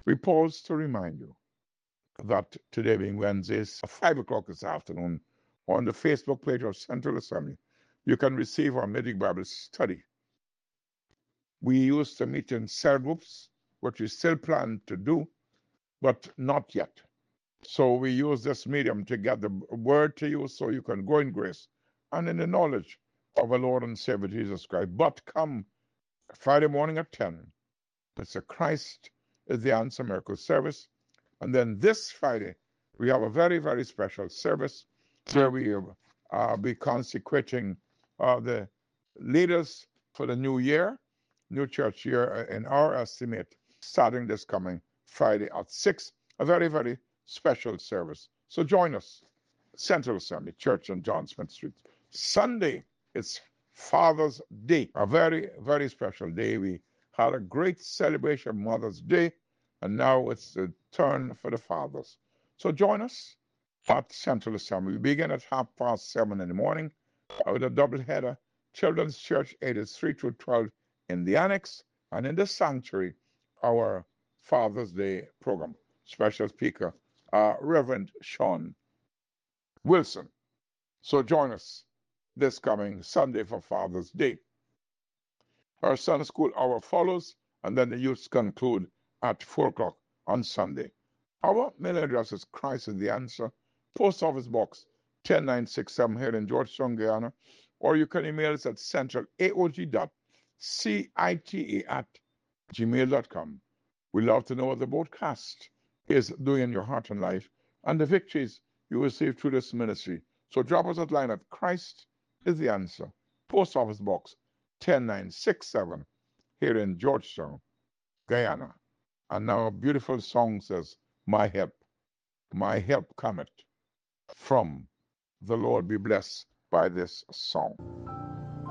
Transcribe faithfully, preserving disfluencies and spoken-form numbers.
We pause to remind you that today being Wednesday, at five o'clock this afternoon, on the Facebook page of Central Assembly, you can receive our midweek Bible study. We used to meet in cell groups, which we still plan to do, but not yet. So we use this medium to get the word to you so you can go in grace and in the knowledge of our Lord and Savior Jesus Christ. But come Friday morning at ten, it's a Christ is the Answer Miracle service. And then this Friday, we have a very, very special service where we will uh, be consecrating uh, the leaders for the new year, new church year, in our estimate, starting this coming Friday at six, a very, very special service. So join us, Central Assembly Church on John Smith Street. Sunday, it's Father's Day, a very, very special day. We had a great celebration of Mother's Day, and now it's the turn for the fathers. So join us at Central Assembly. We begin at half past seven in the morning with a double header. Children's Church, ages three to twelve in the annex, and in the sanctuary, our Father's Day program. Special speaker, uh, Reverend Sean Wilson. So join us this coming Sunday for Father's Day. Our Sunday school hour follows, and then the youths conclude at four o'clock on Sunday. Our mail address is Christ is the Answer, Post Office Box one zero nine six seven here in Georgetown, Guyana, or you can email us at centralaog dot cita at gmail dot com. We love to know what the broadcast is doing in your heart and life and the victories you receive through this ministry. So drop us a line at Christ is the Answer, Post Office Box one zero nine six seven here in Georgetown, Guyana. And now a beautiful song says, My help, my help cometh from the Lord. Be blessed by this song.